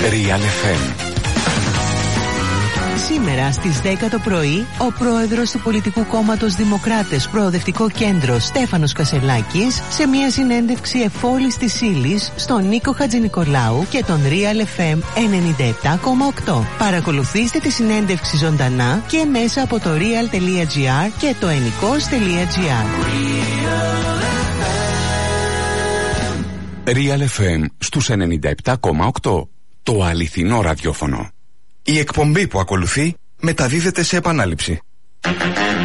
Real FM. Σήμερα στις 10 το πρωί, ο πρόεδρος του πολιτικού κόμματος Δημοκράτες Προοδευτικό Κέντρο, Στέφανος Κασελάκης, σε μια συνέντευξη εφόλης της ύλης στον Νίκο Χατζηνικολάου και τον Real FM 97,8. Παρακολουθήστε τη συνέντευξη ζωντανά και μέσα από το real.gr και το ennikos.gr. Real FM στους 97,8. Το αληθινό ραδιόφωνο. Η εκπομπή που ακολουθεί μεταδίδεται σε επανάληψη.